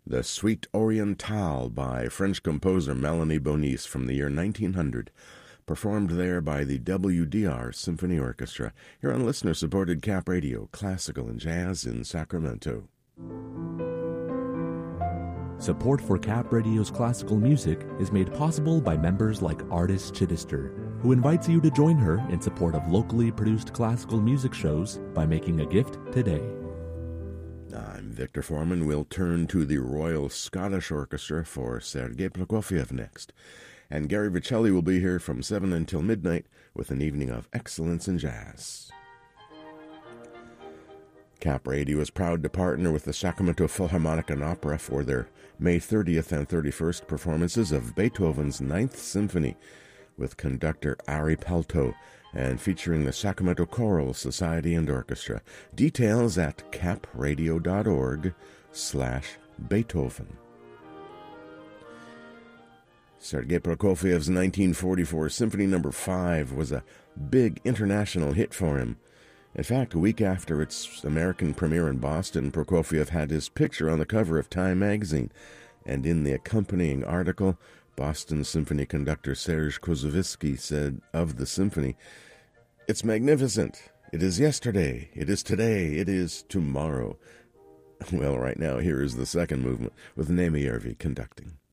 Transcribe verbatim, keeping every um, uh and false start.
the Suite Orientale by French composer Melanie Bonis from the year nineteen hundred, performed there by the W D R Symphony Orchestra, here on listener-supported Cap Radio, Classical and Jazz in Sacramento. Support for Cap Radio's classical music is made possible by members like Artis Chittister, who invites you to join her in support of locally produced classical music shows by making a gift today. I'm Victor Foreman. We'll turn to the Royal Scottish Orchestra for Sergei Prokofiev next. And Gary Vicelli will be here from seven until midnight with an evening of excellence in jazz. Cap Radio is proud to partner with the Sacramento Philharmonic and Opera for their May thirtieth and thirty-first performances of Beethoven's Ninth Symphony with conductor Ari Pelto and featuring the Sacramento Choral Society and Orchestra. Details at capradio.org slash Beethoven. Sergei Prokofiev's nineteen forty-four Symphony Number five was a big international hit for him. In fact, a week after its American premiere in Boston, Prokofiev had his picture on the cover of Time magazine, and in the accompanying article, Boston Symphony conductor Serge Koussevitzky said of the symphony, "It's magnificent. It is yesterday. It is today. It is tomorrow." Well, right now, here is the second movement with Naimi Järvi conducting.